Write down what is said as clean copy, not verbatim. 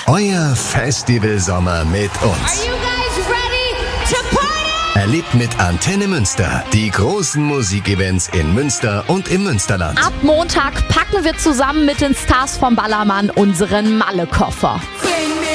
Euer Festivalsommer mit uns. Are you guys ready to party? Erlebt mit Antenne Münster die großen Musikevents in Münster und im Münsterland. Ab Montag packen wir zusammen mit den Stars vom Ballermann unseren Malle-Koffer.